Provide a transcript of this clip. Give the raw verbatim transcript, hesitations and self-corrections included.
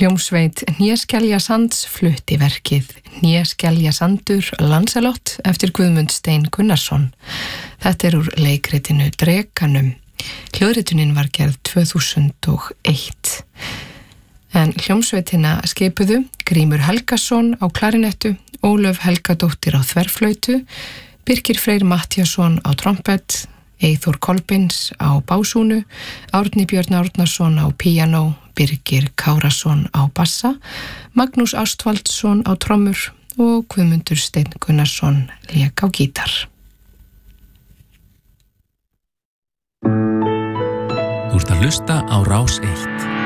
Hljómsveit Hnéskeljasands flutti verkið Hnéskeljasandur Lancelot eftir Guðmund Stein Gunnarsson. Þetta er úr leikritinu Drekanum. Hljóðritunin var gerð tvö þúsund og eitt. En hljómsveitina skipuðu Grímur Helgason á klarinettu, Ólöf Helgadóttir á þverflautu, Birkir Freyr Matthíasson á trompet, Eyþór Kolbeins á básúnu, Árni Björn Árnason á píanó, Birgir Kárasson á bassa, Magnús Ástvaldsson á trommur og Guðmundur Steinn Gunnarsson lék á gítar. Þú ert að hlusta á Rás eitt.